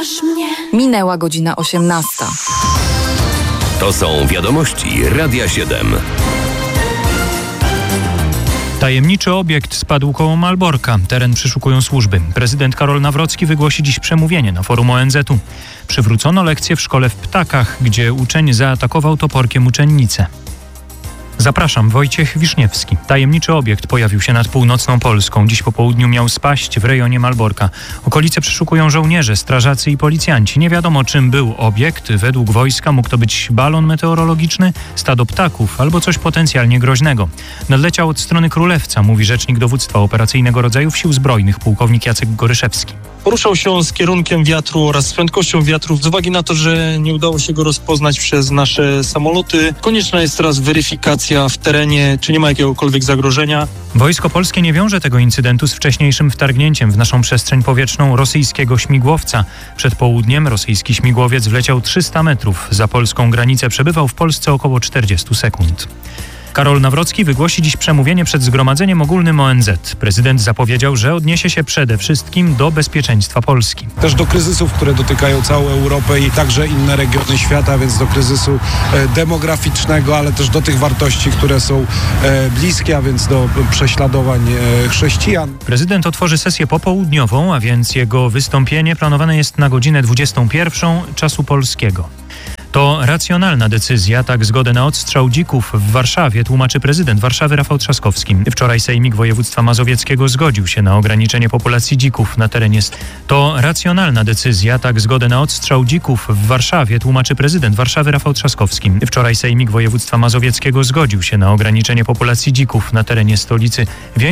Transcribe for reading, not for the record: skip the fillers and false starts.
Masz mnie. Minęła godzina 18. To są wiadomości Radia 7. Tajemniczy obiekt spadł koło Malborka. Teren przeszukują służby. Prezydent Karol Nawrocki wygłosi dziś przemówienie na forum ONZ-u. Przywrócono lekcje w szkole w Ptakach, gdzie uczeń zaatakował toporkiem uczennicę. Zapraszam, Wojciech Wiszniewski. Tajemniczy obiekt pojawił się nad północną Polską. Dziś po południu miał spaść w rejonie Malborka. Okolice przeszukują żołnierze, strażacy i policjanci. Nie wiadomo, czym był obiekt. Według wojska mógł to być balon meteorologiczny, stado ptaków albo coś potencjalnie groźnego. Nadleciał od strony Królewca, mówi rzecznik dowództwa operacyjnego rodzajów Sił Zbrojnych, pułkownik Jacek Goryszewski. Poruszał się z kierunkiem wiatru oraz z prędkością wiatru. Z uwagi na to, że nie udało się go rozpoznać przez nasze samoloty, konieczna jest teraz weryfikacja w terenie, czy nie ma jakiegokolwiek zagrożenia. Wojsko polskie nie wiąże tego incydentu z wcześniejszym wtargnięciem w naszą przestrzeń powietrzną rosyjskiego śmigłowca. Przed południem rosyjski śmigłowiec wleciał 300 metrów za polską granicę. Przebywał w Polsce około 40 sekund. Karol Nawrocki wygłosi dziś przemówienie przed Zgromadzeniem Ogólnym ONZ. Prezydent zapowiedział, że odniesie się przede wszystkim do bezpieczeństwa Polski. Też do kryzysów, które dotykają całą Europę i także inne regiony świata, więc do kryzysu demograficznego, ale też do tych wartości, które są bliskie, a więc do prześladowań chrześcijan. Prezydent otworzy sesję popołudniową, a więc jego wystąpienie planowane jest na godzinę 21 czasu polskiego. To racjonalna decyzja, tak zgodę na odstrzał dzików w Warszawie tłumaczy prezydent Warszawy Rafał Trzaskowski. Wczoraj Sejmik Województwa Mazowieckiego zgodził się na ograniczenie populacji dzików na terenie. To racjonalna decyzja, tak zgodę na odstrzał dzików w Warszawie tłumaczy prezydent Warszawy Rafał Trzaskowski. Wczoraj Sejmik Województwa Mazowieckiego zgodził się na ograniczenie populacji dzików na terenie stolicy.